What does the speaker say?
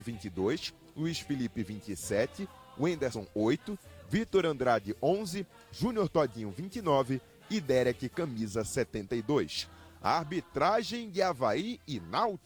22, Luiz Felipe 27, Wenderson 8, Vitor Andrade 11, Júnior Todinho 29 e Derek camisa 72. A arbitragem de Avaí e Náutico.